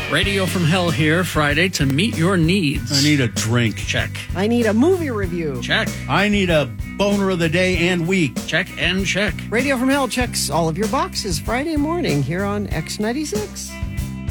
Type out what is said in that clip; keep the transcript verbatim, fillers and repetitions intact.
Radio from Hell here, Friday, to meet your needs. I need a drink. Check. I need a movie review. Check. I need a boner of the day and week. Check and check. Radio from Hell checks all of your boxes Friday morning here on X ninety-six.